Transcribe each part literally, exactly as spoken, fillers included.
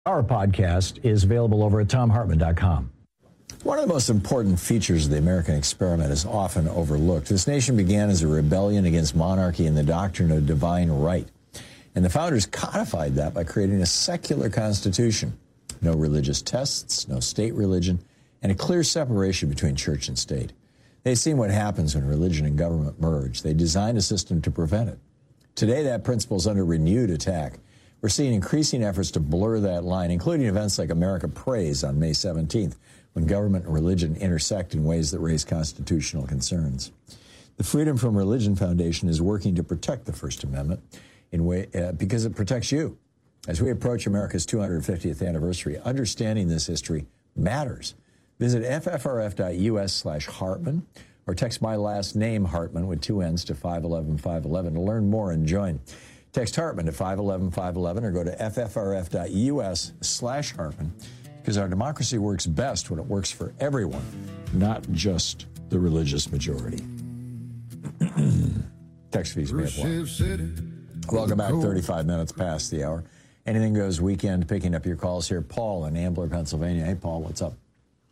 Our podcast is available over at tom hartman dot com. One of the most important features of the American experiment is often overlooked. This nation began as a rebellion against monarchy and the doctrine of divine right. And the founders codified that by creating a secular constitution. No religious tests, no state religion, and a clear separation between church and state. They've seen what happens when religion and government merge. They designed a system to prevent it. Today, that principle is under renewed attack. We're seeing increasing efforts to blur that line, including events like America Prays on May seventeenth, when government and religion intersect in ways that raise constitutional concerns. The Freedom from Religion Foundation is working to protect the First Amendment in way, uh, because it protects you. As we approach America's two hundred fiftieth anniversary, understanding this history matters. Visit f f r f dot u s slash Hartman or text my last name, Hartman, with two N's to five one one five one one to learn more and join. Text Hartman to five one one five one one or go to f f r f dot u s slash Hartman, because our democracy works best when it works for everyone, not just the religious majority. Text fees may apply. Welcome back, thirty-five minutes past the hour. Anything Goes weekend, picking up your calls here. Paul in Ambler, Pennsylvania. Hey, Paul, what's up?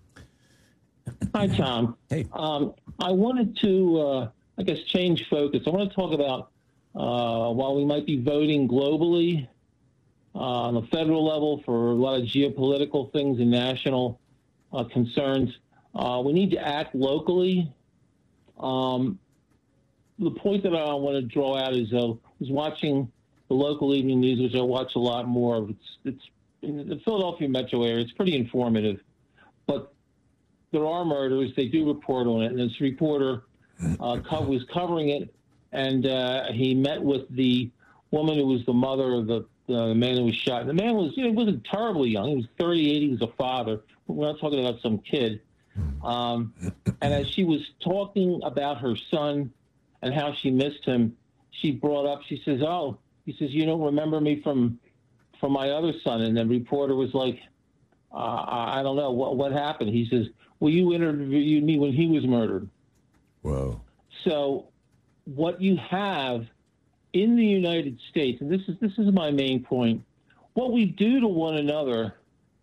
Hi, Tom. Hey. Um, I wanted to, uh, I guess, change focus. I want to talk about uh, while we might be voting globally uh, on the federal level for a lot of geopolitical things and national uh, concerns, uh, we need to act locally. Um, the point that I want to draw out is uh, I was watching the local evening news, which I watch a lot more of. It's, it's in the Philadelphia metro area. It's pretty informative, but there are murders. They do report on it, and this reporter uh, co- was covering it, and uh, he met with the woman who was the mother of the, the man who was shot. And the man was, you know, he wasn't terribly young. He was thirty-eight. He was a father. We're not talking about some kid. Um, and as she was talking about her son and how she missed him, she brought up, she says, oh, he says, you don't remember me from from my other son? And the reporter was like, uh, I don't know, what what happened? He says, well, you interviewed me when he was murdered. Whoa. So what you have in the United States, and this is this is my main point, what we do to one another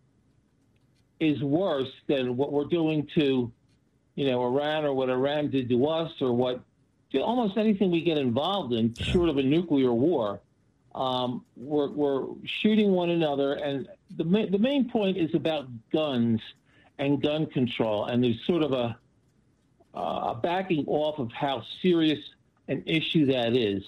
is worse than what we're doing to, you know, Iran, or what Iran did to us, or what almost anything we get involved in, short of a nuclear war. Um, we're, we're shooting one another, and the ma- the main point is about guns and gun control, and there's sort of a, uh, a backing off of how serious an issue that is.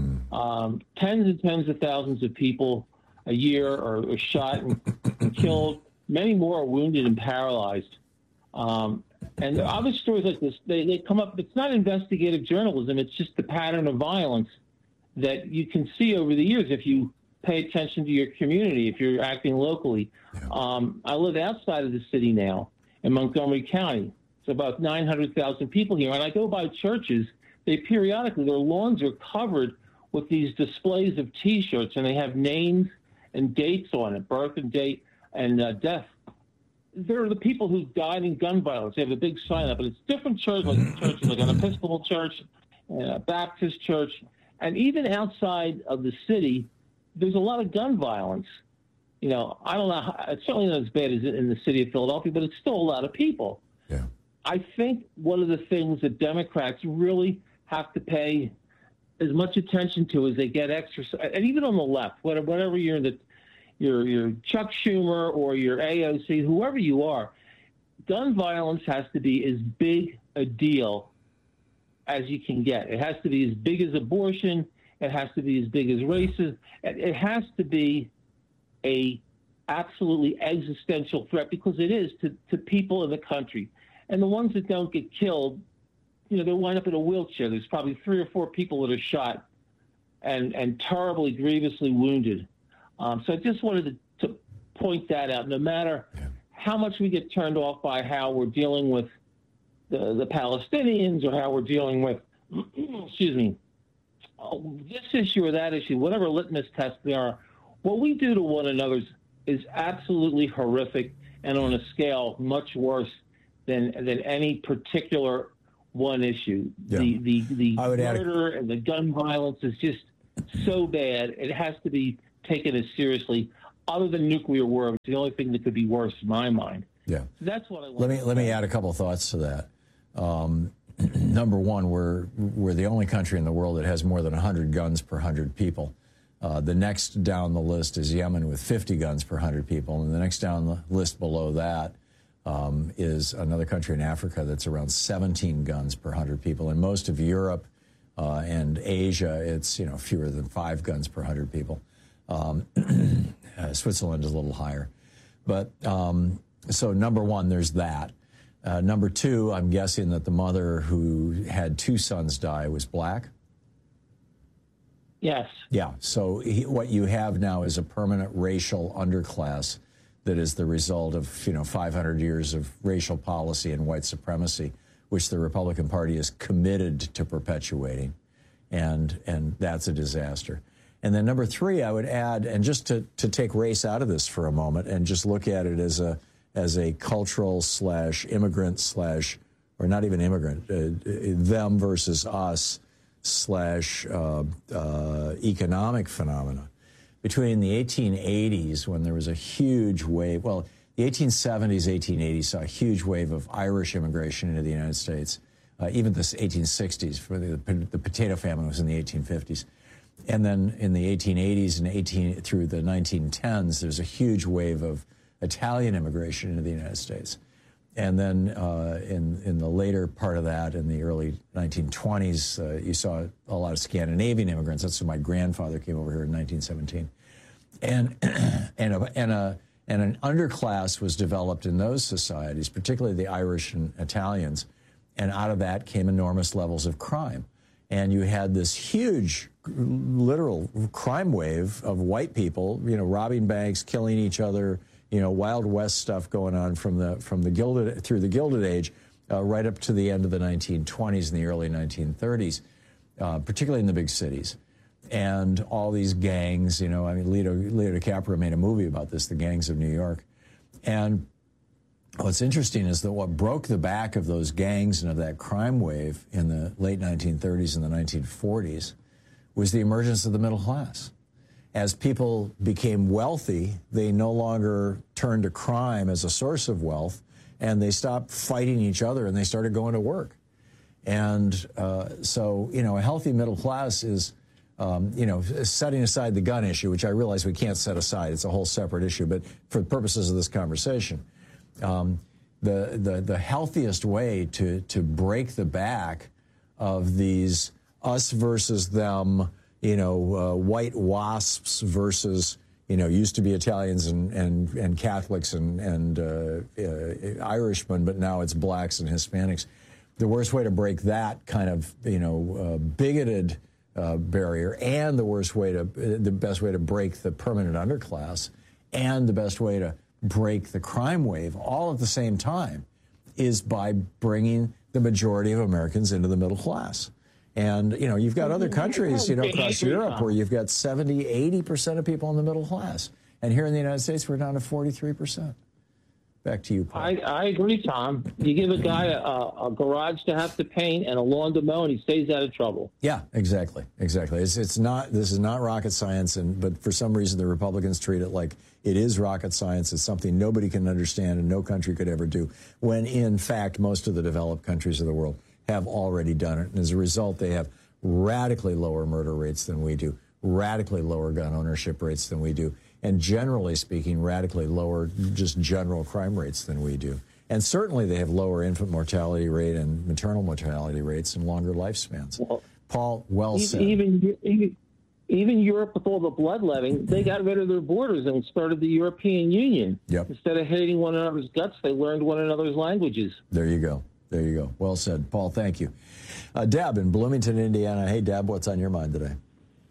Um, tens and tens of thousands of people a year are, are shot and, and killed. Many more are wounded and paralyzed. Um, and other stories like this, they, they come up. It's not investigative journalism. It's just the pattern of violence that you can see over the years if you pay attention to your community, if you're acting locally. Yeah. Um, I live outside of the city now in Montgomery County. It's about nine hundred thousand people here. And I go by churches. They periodically, their lawns are covered with these displays of T-shirts, and they have names and dates on it, birth and date and uh, death. They're the people who died in gun violence. They have a big sign up, and it's different churches, like churches, like an Episcopal church, and a Baptist church. And even outside of the city, there's a lot of gun violence. You know, I don't know, how, it's certainly not as bad as in the city of Philadelphia, but it's still a lot of people. Yeah. I think one of the things that Democrats really have to pay as much attention to as they get extra, and even on the left, whatever you're in the, you're, you're Chuck Schumer or your A O C, whoever you are, gun violence has to be as big a deal as you can get. It has to be as big as abortion. It has to be as big as racism. It has to be a absolutely existential threat, because it is to, to people in the country. And the ones that don't get killed, you know, they wind up in a wheelchair. There's probably three or four people that are shot and, and terribly, grievously wounded. Um, so I just wanted to, to point that out. No matter yeah. how much we get turned off by how we're dealing with the, the Palestinians, or how we're dealing with, excuse me, oh, this issue or that issue, whatever litmus test they are, what we do to one another is, is absolutely horrific, and on a scale much worse than than any particular one issue. Yeah. The the, the murder and the gun violence is just so bad. It has to be taken as seriously. other than nuclear war. It's the only thing that could be worse in my mind. Yeah. That's what I want Let me to let me say. add a couple of thoughts to that. Um, number one, we're we're the only country in the world that has more than one hundred guns per one hundred people. Uh, the next down the list is Yemen with fifty guns per one hundred people, and the next down the list below that um, is another country in Africa that's around seventeen guns per one hundred people. In most of Europe uh, and Asia, it's you know fewer than five guns per one hundred people. Um, uh, Switzerland is a little higher, but um, so number one, there's that. Uh, number two, I'm guessing that the mother who had two sons die was black. Yes. Yeah. So he, what you have now is a permanent racial underclass that is the result of, you know, five hundred years of racial policy and white supremacy, which the Republican Party is committed to perpetuating. And, and that's a disaster. And then number three, I would add, and just to, to take race out of this for a moment and just look at it as a, as a cultural slash immigrant slash, or not even immigrant, uh, them versus us slash uh, uh, economic phenomena. Between the eighteen eighties, when there was a huge wave, well, the eighteen seventies, eighteen eighties saw a huge wave of Irish immigration into the United States. Uh, even the eighteen sixties, for the, the potato famine was in the eighteen fifties. And then in the eighteen eighties and eighteen through the nineteen tens, there's a huge wave of Italian immigration into the United States. And then uh, in, in the later part of that, in the early nineteen twenties, uh, you saw a lot of Scandinavian immigrants. That's when my grandfather came over here in nineteen seventeen. And, and, a, and, a, and an underclass was developed in those societies, particularly the Irish and Italians. And out of that came enormous levels of crime. And you had this huge, literal crime wave of white people, you know, robbing banks, killing each other, you know, Wild West stuff going on from the from the Gilded through the Gilded Age, uh, right up to the end of the nineteen twenties and the early nineteen thirties, uh, particularly in the big cities, and all these gangs. You know, I mean, Leo, Leo DiCaprio made a movie about this, The Gangs of New York, and what's interesting is that what broke the back of those gangs and of that crime wave in the late nineteen thirties and the nineteen forties was the emergence of the middle class. As people became wealthy, they no longer turned to crime as a source of wealth, and they stopped fighting each other, and they started going to work. And uh, so, you know, a healthy middle class is, um, you know, setting aside the gun issue, which I realize we can't set aside. It's a whole separate issue. But for the purposes of this conversation, um, the, the, the healthiest way to, to break the back of these us versus them, you know, uh, white wasps versus, you know, used to be Italians and, and, and Catholics and, and uh, uh, Irishmen, but now it's blacks and Hispanics. The worst way to break that kind of, you know, uh, bigoted uh, barrier, and the worst way to, the best way to break the permanent underclass, and the best way to break the crime wave all at the same time, is by bringing the majority of Americans into the middle class. And, you know, you've got other countries, you know, across Europe where you've got seventy, eighty percent of people in the middle class. And here in the United States, we're down to forty-three percent. Back to you, Paul. I, I agree, Tom. You give a guy a, a garage to have to paint and a lawn to mow, and he stays out of trouble. Yeah, exactly, exactly. It's it's not. This is not rocket science, and but for some reason the Republicans treat it like it is rocket science. It's something nobody can understand and no country could ever do. When in fact, most of the developed countries of the world have already done it, and as a result, they have radically lower murder rates than we do, radically lower gun ownership rates than we do, and generally speaking, radically lower just general crime rates than we do. And certainly they have lower infant mortality rate and maternal mortality rates and longer lifespans. Well, Paul, well even, said. Even, even, even Europe, with all the bloodletting, they got rid of their borders and started the European Union. Yep. Instead of hating one another's guts, they learned one another's languages. There you go. There you go. Well said. Paul, thank you. Uh, Deb in Bloomington, Indiana. Hey, Deb, what's on your mind today?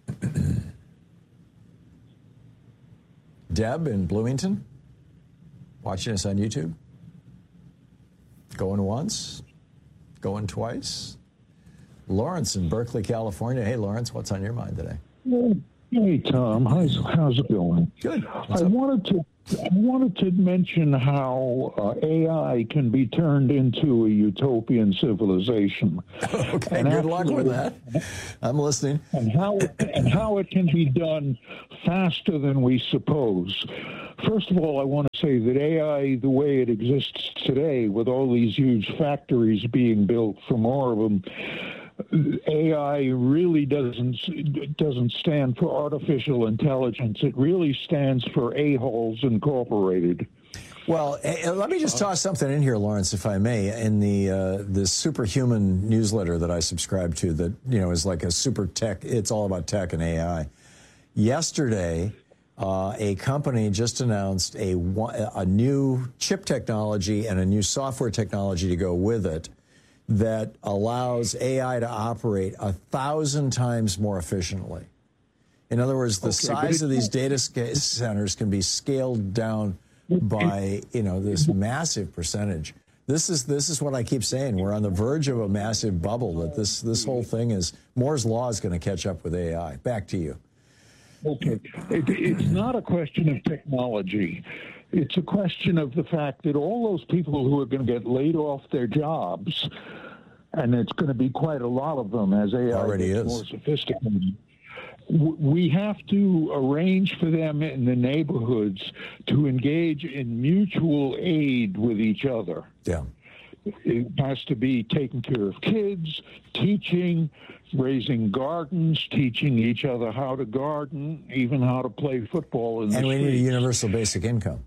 Deb in Bloomington, watching us on YouTube. Going once, going twice. Lawrence in Berkeley, California. Hey, Lawrence, what's on your mind today? Hey, Tom. How's, how's it going? Good. What's I up? wanted to I wanted to mention how uh, A I can be turned into a utopian civilization. Okay, and good luck with that. I'm listening. And how and how it can be done faster than we suppose. First of all, I want to say that A I, the way it exists today, with all these huge factories being built for more of them, A I really doesn't doesn't stand for artificial intelligence. It really stands for A-Holes Incorporated. Well, uh, let me just toss something in here, Lawrence, if I may. In the uh, the Superhuman newsletter that I subscribe to, that you know is like a super tech. It's all about tech and A I. Yesterday, uh, a company just announced a a new chip technology and a new software technology to go with it that allows A I to operate a thousand times more efficiently. In other words, the okay, size of these data centers can be scaled down by, you know, this massive percentage. This is this is what I keep saying. We're on the verge of a massive bubble. That this this whole thing is Moore's law is going to catch up with A I. Back to you. Okay, it, it's not a question of technology. It's a question of the fact that all those people who are going to get laid off their jobs, and it's going to be quite a lot of them as A I already gets is more sophisticated. We have to arrange for them in the neighborhoods to engage in mutual aid with each other. Yeah. It has to be taking care of kids, teaching, raising gardens, teaching each other how to garden, even how to play football in the streets. And we streets. need a universal basic income.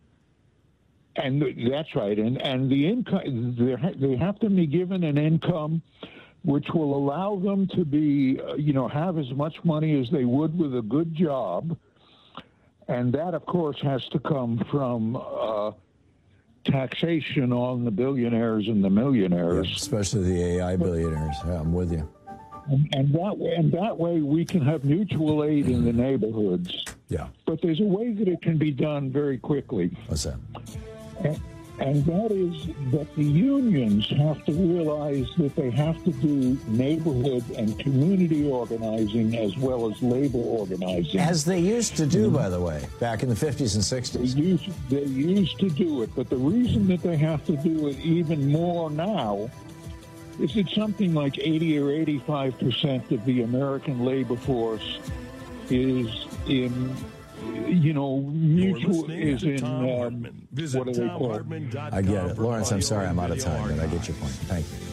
And that's right. And and the income, they have to be given an income which will allow them to be, uh, you know, have as much money as they would with a good job. And that, of course, has to come from uh, taxation on the billionaires and the millionaires. Yeah, especially the A I billionaires. Yeah, I'm with you. And, and that way, and that way we can have mutual aid in the neighborhoods. Yeah. But there's a way that it can be done very quickly. What's that? And, and that is that the unions have to realize that they have to do neighborhood and community organizing as well as labor organizing. As they used to do, by the way, back in the fifties and They sixties. used, they used to do it, but the reason that they have to do it even more now is that something like eighty or eighty-five percent of the American labor force is in, you know, mutual, is in, um, what do they call it? I get it. Lawrence, I'm sorry I'm out of time, but I get your point. Thank you.